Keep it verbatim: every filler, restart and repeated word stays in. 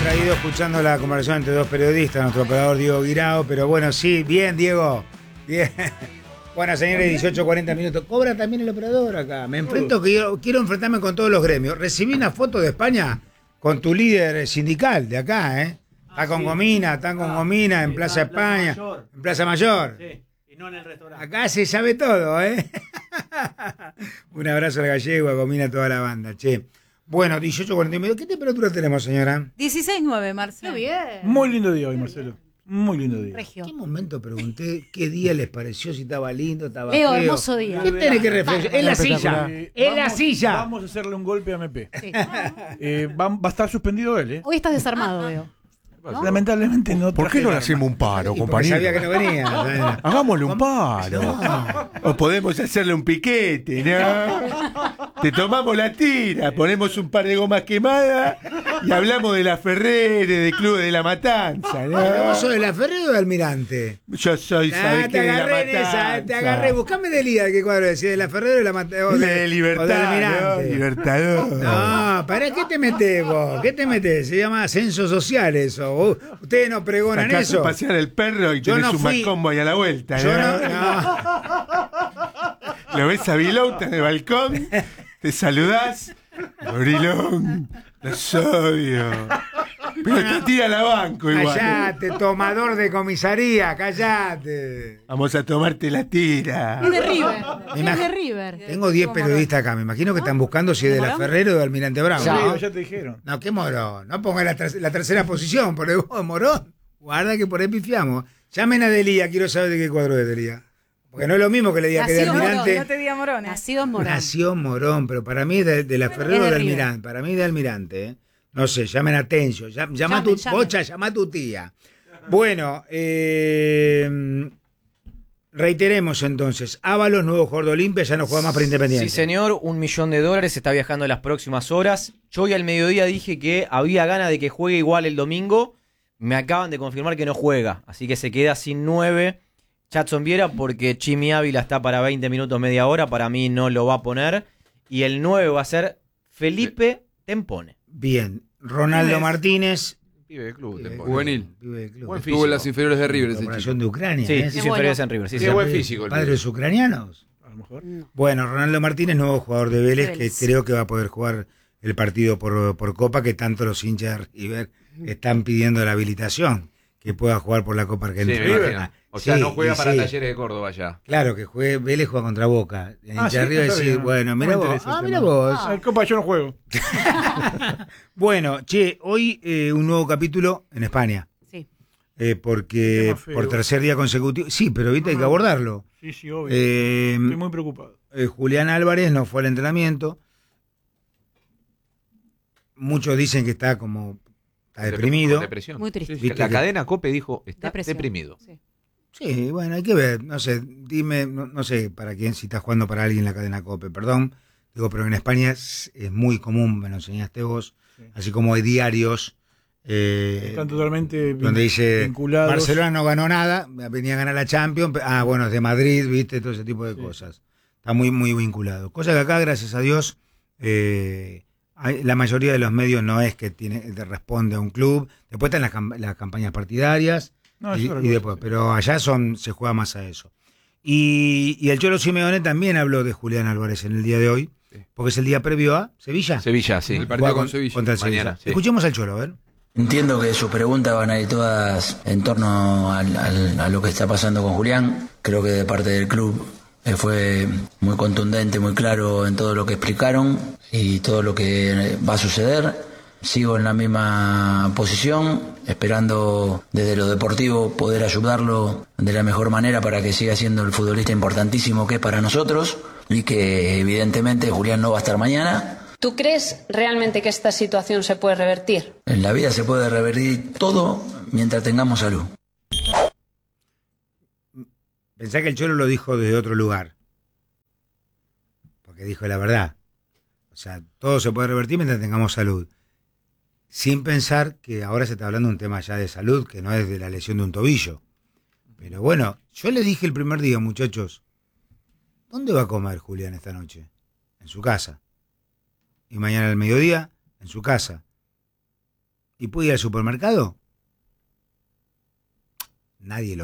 distraído escuchando la conversación entre dos periodistas, nuestro operador Diego Guirao, pero bueno, sí, bien, Diego. Bien. Bueno, señores, dieciocho cuarenta minutos. Cobra también el operador acá. Me enfrento, que yo quiero enfrentarme con todos los gremios. Recibí una foto de España con tu líder sindical de acá, ¿eh? Está con Gomina, están con Gomina en Plaza España, en Plaza Mayor. Sí, y no en el restaurante. Acá se sabe todo, ¿eh? Un abrazo al gallego, a Gomina, a toda la banda, che. Bueno, dieciocho cuarenta y nueve. ¿Qué temperatura tenemos, señora? dieciséis nueve, Marcelo. Qué bien. Muy lindo día hoy, Marcelo. Muy lindo día. Regio. ¿En qué momento pregunté qué día les pareció, si estaba lindo, estaba Leo, feo? hermoso día. ¿Qué tenés que reflexionar? En la silla. Eh, En la vamos- silla. Vamos a hacerle un golpe a M P. Sí. Eh, va, va a estar suspendido él, ¿eh? Hoy estás desarmado, veo. ¿No? Lamentablemente no. ¿Por qué traje no le el hacemos un paro, Y porque sabía que compañero? no venía. Hagámosle un paro. O podemos hacerle un piquete, ¿no? Te tomamos la tira, ponemos un par de gomas quemadas y hablamos de la Ferrere, del Club de la Matanza, ¿Pero vos ¿no? sos de la Ferrero o de Almirante? Yo soy, Ah, ¿sabes te qué? De la agarré en esa, Matanza. te agarré. Buscame de Lía, ¿de qué cuadro es? ¿De la Ferrero o de la Matanza? De, de Libertad, o de ¿no? Almirante. Libertador. No, ¿para qué te metés vos? ¿Qué te metés? Se llama ascenso social eso. Vos- Ustedes no pregonan Sacás a eso. pasear el perro y Yo tenés no un fui- macombo ahí a la vuelta, Yo ¿no? no, no. Lo ves a Vilouta en el balcón, te saludás, gorilón, los odio. Pero te tira la banco igual. Callate, tomador de comisaría, callate. Vamos a tomarte la tira. Es de River. Me Es imag- de River. Tengo diez Como periodistas acá, me imagino que están buscando si es de la ¿Morón? Ferrero o de Almirante Brown. Sí, ¿no? ya te dijeron. No, qué Morón. No ponga la, ter- la tercera posición, porque vos, Morón. Guarda que por ahí pifiamos. Llamen a Delía, quiero saber de qué cuadro es Delía. Porque no es lo mismo que le diga que de Nacido Morón, Almirante. No te diga morones. Nacido en Morón. Nació Morón, pero para mí es de, de la Ferrero Es o de de River. Almirante. Para mí de Almirante, ¿eh? No sé, llamen a Tencio. Llama, llama a tu, Llamen, llamen. Bocha, llama a tu tía. Bueno, eh, reiteremos entonces. Ábalos, nuevo jugador de Olimpia, ya no juega más para Independiente. Sí, señor, un millón de dólares, está viajando en las próximas horas. Yo hoy al mediodía dije que había ganas de que juegue igual el domingo. Me acaban de confirmar que no juega, así que se queda sin nueve. Chatson Viera, porque Chimi Ávila está para veinte minutos, media hora. Para mí no lo va a poner. Y el nueve va a ser Felipe Tempone. Bien, Ronaldo Martínez. Pibe de club, Pibe de te club, pone. Juvenil. pibe de club. Buen Estuvo físico. en las inferiores de River ese Incorporación chico. de Ucrania. Sí, ¿eh? hizo Es bueno. inferiores en River. Sí, Qué sí. buen físico el pibe. ¿Padres ucranianos? A lo mejor. Bueno, Ronaldo Martínez, nuevo jugador de Vélez, De Vélez. que creo que va a poder jugar el partido por, por Copa, que tanto los hinchas de River están pidiendo la habilitación, que pueda jugar por la Copa Sí, Argentina. me imagino. O sea, Sí, no juega y para sí. Talleres de Córdoba ya. Claro, que juegue, Vélez juega contra Boca. El Ah, hincha de sí, River está decir, bien. bueno, No mira me vos. interesa el Ah, tema. mira vos. Ah, Copa yo no juego. Bueno, che, hoy eh, un nuevo capítulo en España. Sí. eh, porque Tema feo. por tercer día consecutivo. Sí, pero viste, hay que abordarlo. Sí, sí, obvio. Eh, Estoy muy preocupado. eh, Julián Álvarez no fue al entrenamiento. Muchos dicen que está como está deprimido. Con depresión. Muy triste. Sí, sí. Viste La que- cadena COPE dijo, está Depresión. deprimido. Sí. Sí, bueno, hay que ver. No sé, dime, no, no sé para quién, si estás jugando para alguien la cadena COPE, perdón. Digo, pero en España es, es muy común, me lo enseñaste vos, Sí. así como hay diarios eh, Están totalmente vin- donde dice vinculados. Barcelona no ganó nada, venía a ganar la Champions, pe- ah, bueno, es de Madrid, viste, todo ese tipo de Sí. cosas. Está muy, muy vinculado. Cosa que acá, gracias a Dios, eh, hay- la mayoría de los medios no es que tiene, te responde a un club. Después están las, cam- las campañas partidarias, No, es y, otra y cosa, después, sí. pero allá son se juega más a eso. Y, y el Cholo Simeone también habló de Julián Álvarez en el día de hoy, Sí. porque es el día previo a Sevilla. Sevilla, sí. El partido Juega con con- Sevilla. Contra el Sevilla. Mañana, sí. Escuchemos al Cholo, a ver. Entiendo que sus preguntas van a ir todas en torno al- al- a lo que está pasando con Julián. Creo que de parte del club eh, fue muy contundente, muy claro en todo lo que explicaron y todo lo que va a suceder. Sigo en la misma posición, esperando desde lo deportivo poder ayudarlo de la mejor manera para que siga siendo el futbolista importantísimo que es para nosotros y que evidentemente Julián no va a estar mañana. ¿Tú crees realmente que esta situación se puede revertir? En la vida se puede revertir todo mientras tengamos salud. Pensá que el Cholo lo dijo desde otro lugar, porque dijo la verdad. O sea, todo se puede revertir mientras tengamos salud. Sin pensar que ahora se está hablando de un tema ya de salud, que no es de la lesión de un tobillo. Pero bueno, yo le dije el primer día, muchachos, ¿dónde va a comer Julián esta noche? En su casa. Y mañana al mediodía, en su casa. ¿Y puede ir al supermercado? Nadie lo